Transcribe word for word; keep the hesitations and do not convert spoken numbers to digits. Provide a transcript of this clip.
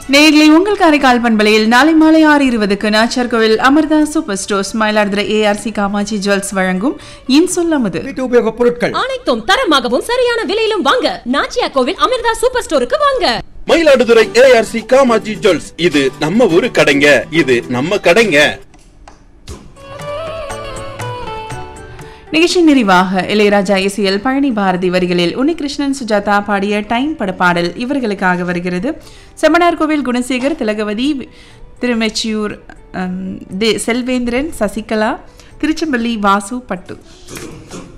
நேர்களை உங்கள் காரைக்கால் பண்பலையில் நாளை மாலை ஆறு இருபதுக்கு Nacharkovil Amrita super stores Mayiladuthurai ARC Kamakshi jewels வழங்கும் இன்சொல் அமுது வீட்டு உபயோக பொருட்கள் அனைத்தும் தரமாகவும் சரியான விலையிலும் வாங்க நாச்சியா கோவில் அமிர்தா சூப்பர் ஸ்டோருக்கு வாங்க. மயிலாடுதுறை ஏஆர்சி காமாட்சி ஜுவல்ஸ், இது நம்ம ஊரு கடைங்க, இது நம்ம கடைங்க. நிகழ்ச்சி நிறைவாக இளையராஜா இசையில் பழனி பாரதி வரிகளில் உன்னிகிருஷ்ணன் சுஜாதா பாடிய டைம் பட பாடல் இவர்களுக்காக வருகிறது. செம்மனார் கோவில் குணசேகர், திலகவதி, திருமெச்சியூர் செல்வேந்திரன், சசிகலா, திருச்செம்பள்ளி வாசு, பட்டு.